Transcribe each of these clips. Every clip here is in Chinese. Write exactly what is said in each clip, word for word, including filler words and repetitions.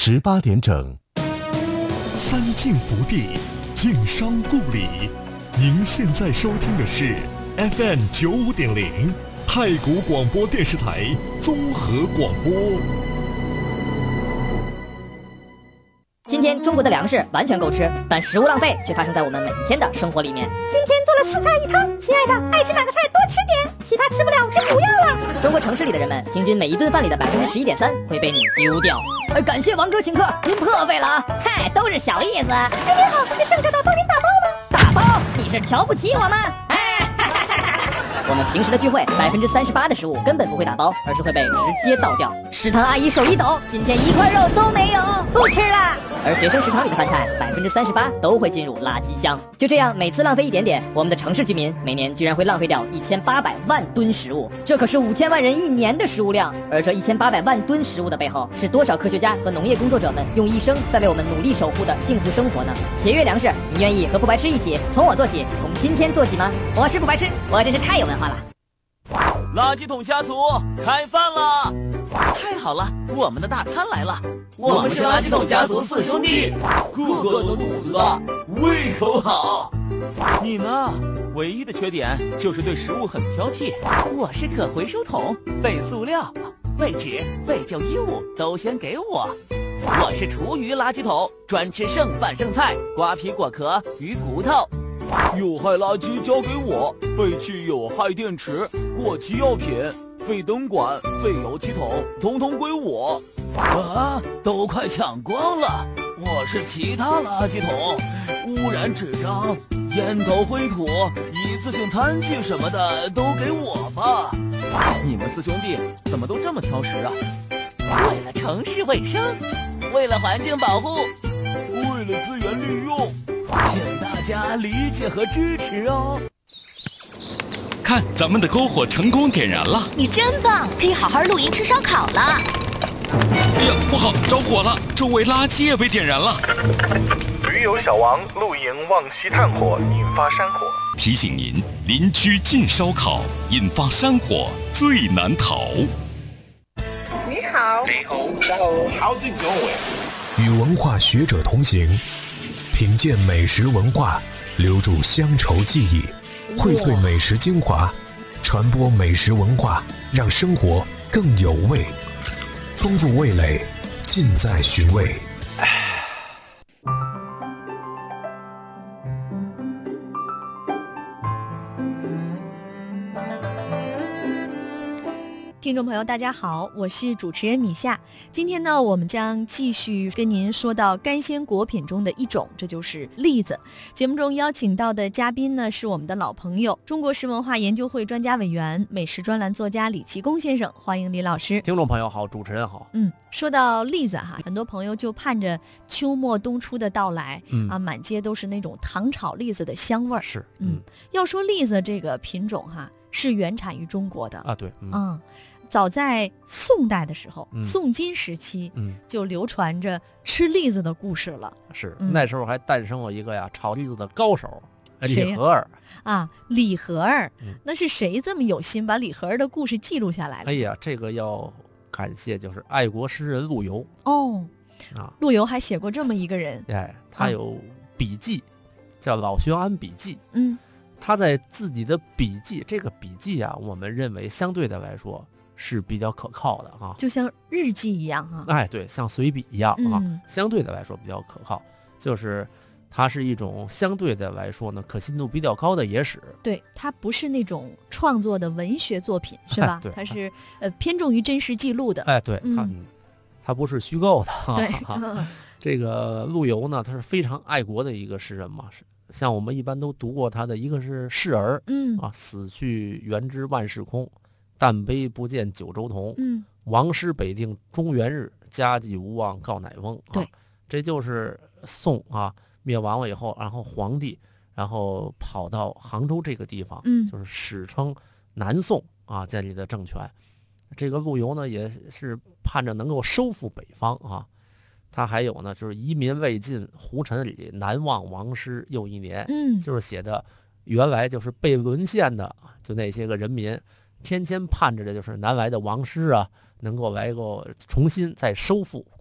十八点整。 三晋福地，晋商故里。您现在收听的是 F M 九五点零太谷广播电视台综合广播。 今天中国的粮食完全够吃，但食物浪费却发生在我们每一天的生活里面。 今天做了四菜一汤，亲爱的，爱吃哪个菜多吃点，其他吃不了就不要了。 中国城市里的人们，平均每一顿饭里的百分之十一点三会被你丢掉。而感谢王哥请客，您破费了啊！嗨，都是小意思。 哎，您好，这剩下的帮您打包吗？ 打包？你是瞧不起我吗？哎，我们平时的聚会，百分之三十八的食物根本不会打包，而是会被直接倒掉。食堂阿姨手一抖，今天一块肉都没有，不吃了。而学生食堂里的饭菜，百分之三十八都会进入垃圾箱。就这样，每次浪费一点点，我们的城市居民每年居然会浪费掉一千八百万吨食物，这可是五千万人一年的食物量。而这一千八百万吨食物的背后，是多少科学家和农业工作者们用一生在为我们努力守护的幸福生活呢？节约粮食，你愿意和不白痴一起从我做起，从今天做起吗？我是不白痴，我真是太有文化了。 垃圾桶家族开饭了！太好了，我们的大餐来了！我们是垃圾桶家族四兄弟，个个都肚子大，胃口好。你呢？唯一的缺点就是对食物很挑剔。我是可回收桶，废塑料、废纸、废旧衣物都先给我。我是厨余垃圾桶，专吃剩饭剩菜、瓜皮果壳、鱼骨头。有害垃圾交给我，废弃有害电池、过期药品、废灯管、废油漆桶，统统归我。啊，都快抢光了！我是其他垃圾桶，污染纸张、烟头灰土、一次性餐具什么的都给我吧。你们四兄弟怎么都这么挑食啊？为了城市卫生，为了环境保护，为了资源利用，请大家理解和支持哦。 看，咱们的篝火成功点燃了！ 你真棒，可以好好露营吃烧烤了。 哎呀，不好，着火了！周围垃圾也被点燃了。 驴友小王露营忘熄炭火，引发山火。 提醒您，邻居禁烧烤，引发山火最难逃。 你好， 你好，好，How's it going？ 与文化学者同行，品鉴美食文化，留住乡愁记忆，荟萃美食精华，传播美食文化，让生活更有味。丰富味蕾，尽在寻味。 听众朋友大家好，我是主持人米夏。今天呢，我们将继续跟您说到干鲜果品中的一种，这就是栗子。节目中邀请到的嘉宾呢，是我们的老朋友，中国食文化研究会专家委员、美食专栏作家李其功先生，欢迎李老师。 听众朋友好，主持人好。 嗯，说到栗子哈，很多朋友就盼着秋末冬初的到来，嗯、啊，满街都是那种糖炒栗子的香味儿。 是， 嗯，嗯要说栗子这个品种哈，是原产于中国的啊，对，嗯。 嗯早在宋代的时候， 嗯、 宋金时期， 嗯， 就流传着吃栗子的故事了。 是， 嗯、 那时候还诞生了一个呀炒栗子的高手，李和儿啊，李和儿、嗯，那是谁这么有心把李和儿的故事记录下来了？ 哎呀，这个要感谢就是爱国诗人陆游哦， 啊， 陆游还写过这么一个人， 哎，他有笔记，啊、叫《老学庵笔记》， 嗯， 他在自己的笔记，这个笔记啊，我们认为相对的来说。是比较可靠的啊， 就像日记一样啊， 哎，对，像随笔一样啊， 嗯、 相对的来说比较可靠，就是它是一种相对的来说呢可信度比较高的野史。 对，它不是那种创作的文学作品，是吧？ 哎、对， 它是呃偏重于真实记录的。 哎，对， 嗯、 它它不是虚构的。 对， 这个陆游呢，他是非常爱国的一个诗人嘛，是像我们一般都读过他的一个是《示儿》， 嗯啊，死去元知万事空。但悲不见九州同， 嗯， 王师北定中原日，家祭无忘告乃翁。 对、 啊，这就是宋啊灭亡了以后，然后皇帝，然后跑到杭州这个地方， 嗯， 就是史称南宋啊建立的政权。这个陆游呢，也是盼着能够收复北方啊。他还有呢，就是遗民未尽，胡尘里，难忘王师又一年。 嗯， 就是写的原来就是被沦陷的，就那些个人民。天天盼着的就是南来的王师啊，能够来个重新再收复故土。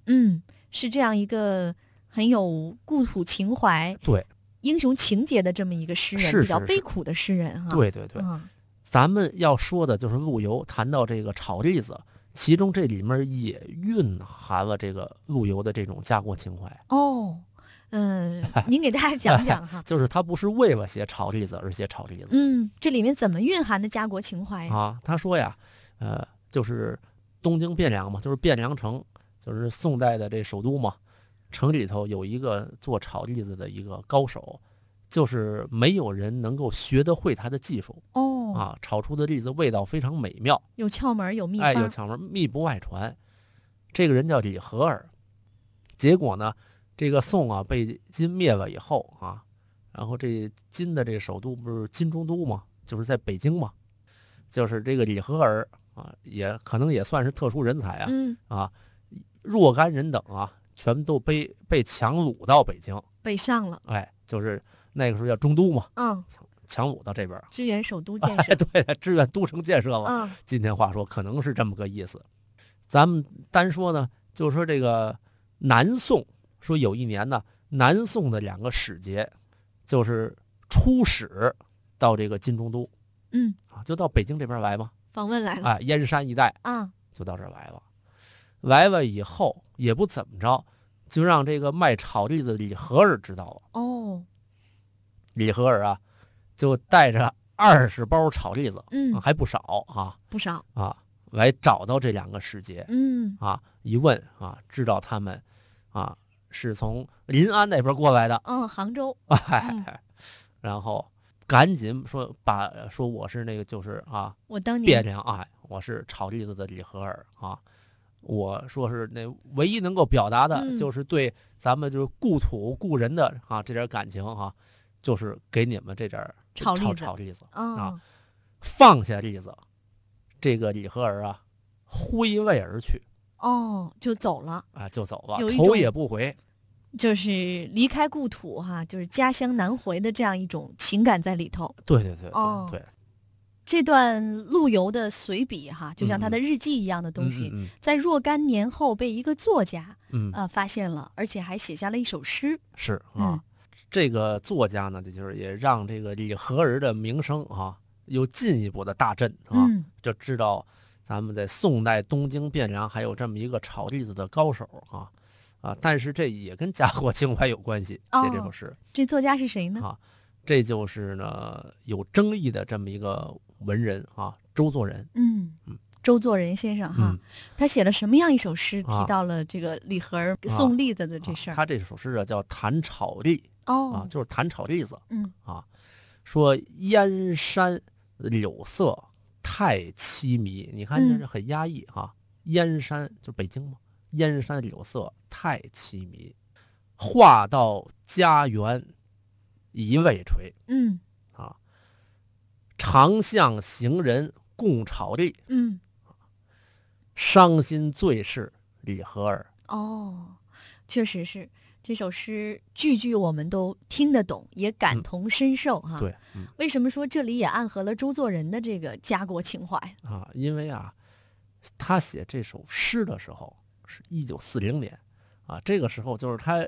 嗯，是这样一个很有故土情怀、 对英雄情节的这么一个诗人， 是是比较悲苦的诗人哈。 对对对。 嗯咱们要说的就是陆游谈到这个炒栗子，其中这里面也蕴含了这个陆游的这种家国情怀。 哦，嗯，您给大家讲讲哈。 就是他不是为了写炒栗子而写炒栗子。 嗯，这里面怎么蕴含的家国情怀啊？他说呀，呃，就是东京汴梁嘛，就是汴梁城，就是宋代的这首都嘛，城里头有一个做炒栗子的一个高手。就是没有人能够学得会他的技术哦啊，炒出的栗子味道非常美妙， 有窍门有秘方， 哎，有窍门，秘不外传。这个人叫李和儿。结果呢，这个宋啊被金灭了以后啊，然后这金的这个首都不是金中都吗？就是在北京嘛，就是这个李和儿啊，也可能也算是特殊人才啊， 嗯啊，若干人等啊，全都被被强掳到北京， 北上了， 哎，就是。那个时候叫中都嘛， 嗯， 强掳到这边， 支援首都建设， 哎、对，支援都城建设嘛。 嗯， 今天话说可能是这么个意思。咱们单说呢，就是说这个南宋，说有一年呢，南宋的两个使节，就是出使到这个金中都， 嗯， 啊，就到北京这边来嘛， 访问来了， 哎，燕山一带， 啊， 就到这儿来了。来了以后也不怎么着，就让这个卖炒栗子的李和儿知道了。 哦。 李和儿啊，就带着二十包炒栗子， 嗯、 啊，还不少啊， 不少啊，来找到这两个使节， 嗯， 啊，一问啊，知道他们啊是从临安那边过来的， 嗯，杭州， 哎， 嗯、 然后赶紧说把说我是那个就是啊， 我当年汴梁哎，我是炒栗子的李和儿啊。我说是那唯一能够表达的， 嗯、 就是对咱们就是故土故人的啊这点感情哈、啊。就是给你们这点炒栗子， 炒栗子、 哦、 啊，放下栗子，这个李和儿啊，挥泪而去， 哦，就走了啊，就走了，头也不回， 就是离开故土哈，就是家乡难回的这样一种情感在里头。 对对对对、 哦、 对。 这段陆游的随笔哈，就像他的日记一样的东西， 嗯嗯嗯、 在若干年后被一个作家嗯呃发现了，而且还写下了一首诗。 是啊。 嗯这个作家呢，就是也让这个李和儿的名声啊，又进一步的大振啊， 嗯、 就知道咱们在宋代东京汴梁还有这么一个炒栗子的高手啊啊！但是这也跟家国情怀有关系， 哦、 写这首诗。 这作家是谁呢？ 啊，这就是呢有争议的这么一个文人啊，周作人。 嗯嗯。周作人先生哈， 嗯、 他写了什么样一首诗提到了这个李和儿送栗子的这事儿、 啊啊？他这首诗啊叫《谈炒栗》 哦， 啊，就是谈炒栗子。 嗯啊，说燕山柳色太凄迷，你看这是很压抑哈、啊。嗯、燕山就北京嘛，燕山柳色太凄迷，话到家园一未垂。 嗯啊，长巷行人共炒栗。 嗯。 伤心最是李和儿。 哦，确实是这首诗句句我们都听得懂，也感同身受哈、 嗯。对、嗯， 为什么说这里也暗合了周作人的这个家国情怀啊？因为啊，他写这首诗的时候是一九四零年啊，这个时候就是他